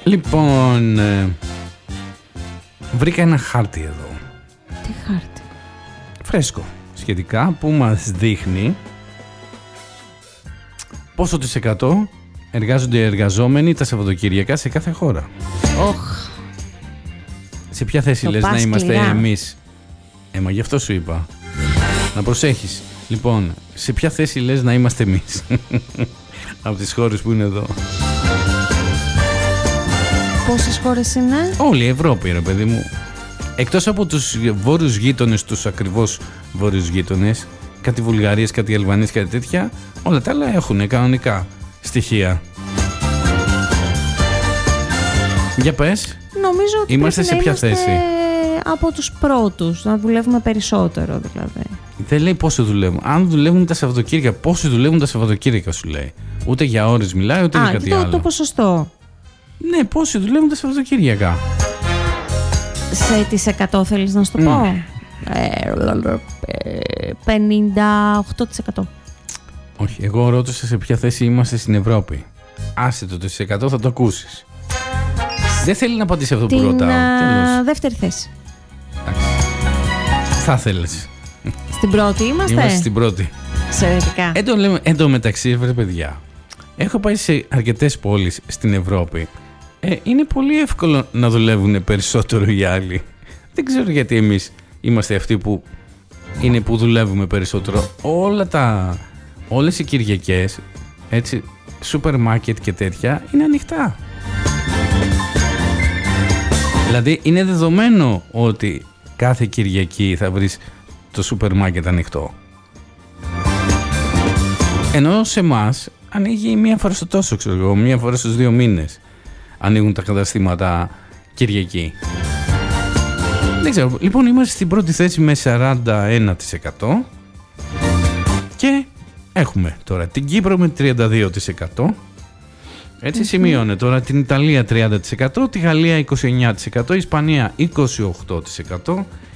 Λοιπόν, βρήκα ένα χάρτη εδώ. Τι χάρτη? Φρέσκο σχετικά, που μας δείχνει πόσο της εκατό εργάζονται οι εργαζόμενοι τα Σαββατοκύριακα σε κάθε χώρα. Σε ποια θέση λες να είμαστε εμείς? Μα γι' αυτό σου είπα. Να προσέχεις. Λοιπόν, σε ποια θέση λες να είμαστε εμείς από τις χώρες που είναι εδώ? Πόσες χώρες είναι? Όλη η Ευρώπη, ρε παιδί μου. Εκτός από τους βόρειους γείτονες, τους ακριβώς βόρειους γείτονες, κάτι Βουλγαρίες, κάτι Αλβανίες, κάτι τέτοια, όλα τα άλλα έχουν κανονικά στοιχεία. Για πες. Νομίζω ότι είμαστε σε ποια θέση? Από τους πρώτους, να δουλεύουμε περισσότερο δηλαδή. Δεν λέει πόσο δουλεύουν. Αν δουλεύουν τα Σαββατοκύριακα, πόσοι δουλεύουν τα Σαββατοκύριακα σου λέει. Ούτε για ώρες μιλάει, ούτε για κάτι άλλο. Το ποσοστό. Ναι, πόσοι δουλεύουν τα Σαββατοκύριακα. Σε τις 100 θέλεις να σου το πω? 58%. Όχι, εγώ ρώτησα σε ποια θέση είμαστε στην Ευρώπη. Άσε το 100 θα το ακούσεις. Δεν θέλει να απαντήσει αυτό που ρωτάω. Δεύτερη θέση. Θα θέλεις. Στην πρώτη είμαστε? Είμαστε στην πρώτη. Εξαιρετικά. Εν τω μεταξύ, βρε παιδιά, έχω πάει σε αρκετές πόλεις στην Ευρώπη. Είναι πολύ εύκολο να δουλεύουν περισσότερο οι άλλοι. Δεν ξέρω γιατί εμείς είμαστε αυτοί που δουλεύουμε περισσότερο. Όλες οι Κυριακές, έτσι, σούπερ μάρκετ και τέτοια είναι ανοιχτά. Δηλαδή είναι δεδομένο ότι κάθε Κυριακή θα βρεις το σούπερ μάρκετ ανοιχτό. Ενώ σε εμάς ανοίγει μία φορά στο τόσο, ξέρω εγώ, μία φορά στους 2 μήνες ανοίγουν τα καταστήματα Κυριακή. Δεν ξέρω. Λοιπόν, είμαστε στην πρώτη θέση με 41% και έχουμε τώρα την Κύπρο με 32%. Έτσι σημειώνε τώρα την Ιταλία 30%, τη Γαλλία 29%, η Ισπανία 28%,